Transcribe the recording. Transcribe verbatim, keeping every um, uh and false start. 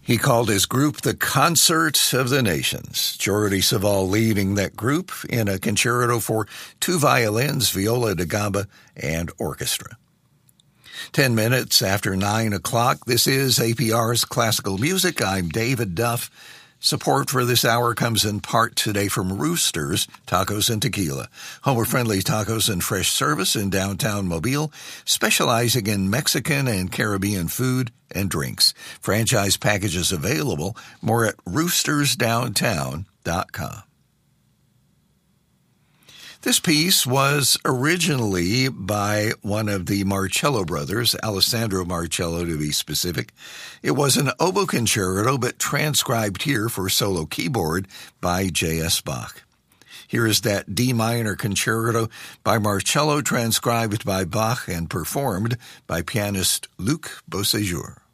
He called his group the Concert of the Nations. Jordi Savall leading that group in a concerto for two violins, viola da gamba, and orchestra. Ten minutes after nine o'clock, this is A P R's Classical Music. I'm David Duff. Support for this hour comes in part today from Roosters Tacos and Tequila, homer-friendly tacos and fresh service in downtown Mobile, specializing in Mexican and Caribbean food and drinks. Franchise packages available. More at roosters downtown dot com. This piece was originally by one of the Marcello brothers, Alessandro Marcello to be specific. It was an oboe concerto, but transcribed here for solo keyboard by J S Bach. Here is that D minor concerto by Marcello, transcribed by Bach and performed by pianist Luc Beauséjour.